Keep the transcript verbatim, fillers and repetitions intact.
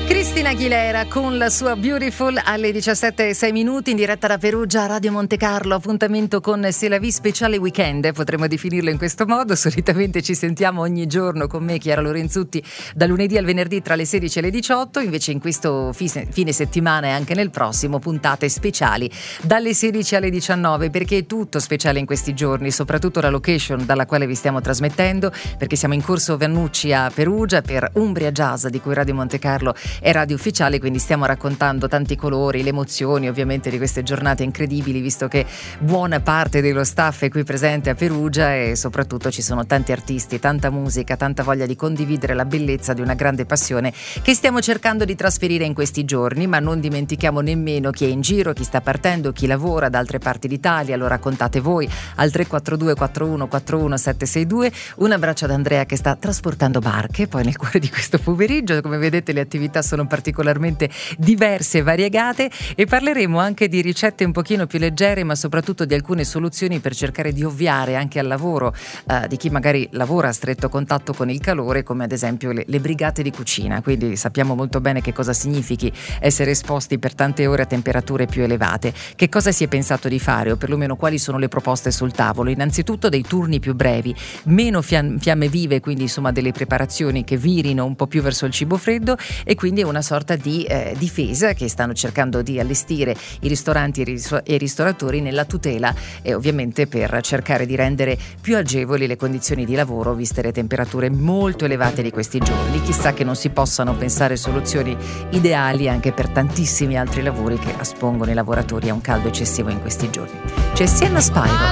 Cristina Aguilera con la sua Beautiful alle diciassette e sei minuti in diretta da Perugia, Radio Monte Carlo. Appuntamento con C'est la vie speciale weekend, potremmo definirlo in questo modo. Solitamente ci sentiamo ogni giorno con me, Chiara Lorenzutti, da lunedì al venerdì tra le sedici e le diciotto. Invece in questo fine settimana e anche nel prossimo, puntate speciali dalle sedici alle diciannove, perché è tutto speciale in questi giorni, soprattutto la location dalla quale vi stiamo trasmettendo, perché siamo in Corso Vannucci a Perugia per Umbria Jazz, di cui Radio Monte Carlo è radio ufficiale, quindi stiamo raccontando tanti colori, le emozioni ovviamente di queste giornate incredibili, visto che buona parte dello staff è qui presente a Perugia e soprattutto ci sono tanti artisti, tanta musica, tanta voglia di condividere la bellezza di una grande passione che stiamo cercando di trasferire in questi giorni. Ma non dimentichiamo nemmeno chi è in giro, chi sta partendo, chi lavora da altre parti d'Italia. Lo raccontate voi al tre quattro due quattro uno quattro uno sette sei due. Un abbraccio ad Andrea che sta trasportando barche poi nel cuore di questo pomeriggio. Come vedete le attività sono particolarmente diverse e variegate, e parleremo anche di ricette un pochino più leggere, ma soprattutto di alcune soluzioni per cercare di ovviare anche al lavoro eh, di chi magari lavora a stretto contatto con il calore, come ad esempio le, le brigate di cucina. Quindi sappiamo molto bene che cosa significhi essere esposti per tante ore a temperature più elevate. Che cosa si è pensato di fare, o perlomeno quali sono le proposte sul tavolo? Innanzitutto dei turni più brevi, meno fiam- fiamme vive, quindi insomma delle preparazioni che virino un po' più verso il cibo freddo, e quindi una sorta di eh, difesa che stanno cercando di allestire i ristoranti e i ristoratori nella tutela e ovviamente per cercare di rendere più agevoli le condizioni di lavoro viste le temperature molto elevate di questi giorni. Chissà che non si possano pensare soluzioni ideali anche per tantissimi altri lavori che espongono i lavoratori a un caldo eccessivo in questi giorni. C'è Sienna Spyro.